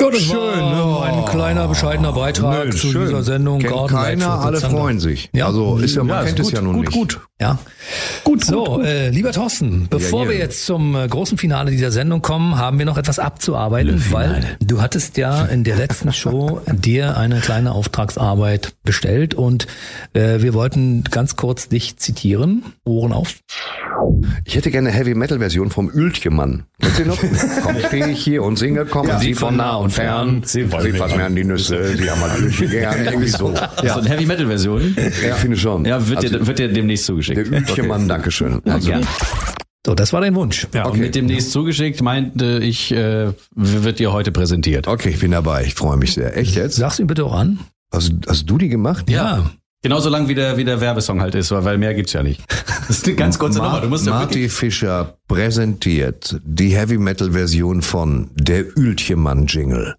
Ja, das Schön, war ein kleiner, bescheidener Beitrag zu dieser Sendung. Kennt Garten keiner, Leitfurt alle Alexander. freuen sich. Ja. Also ist ja, man kennt ist es ja nun nicht. Gut. Ja. Gut. Lieber Thorsten, bevor hier. wir jetzt zum großen Finale dieser Sendung kommen, haben wir noch etwas abzuarbeiten, weil du hattest ja in der letzten Show dir eine kleine Auftragsarbeit bestellt und wir wollten ganz kurz dich zitieren. Ohren auf. Ich hätte gerne eine Heavy-Metal-Version vom Ueltje-Mann. Kennst du noch? Komm, stehe ich hier und singe, kommen Sie von nah und fern. Sie fassen mir an die Nüsse, Sie haben alle Lüche gern. Irgendwie so. Ja. So eine Heavy-Metal-Version? Ich finde schon. Ja, wird dir demnächst zugeschickt. Der Ueltje-Mann, Dankeschön. Also, Gerne. So, das war dein Wunsch. Ja, und mit demnächst zugeschickt meinte ich, wird dir heute präsentiert. okay, ich bin dabei. Ich freue mich sehr. Echt jetzt? Sag's ihm bitte auch an. Hast du die gemacht? Ja. Genauso lang wie der Werbesong halt ist, weil mehr gibt's ja nicht. Das ist eine ganz kurze Nummer. Du musst ja Marty wirklich Fischer präsentiert die Heavy-Metal-Version von Der Ueltje-Mann-Jingle.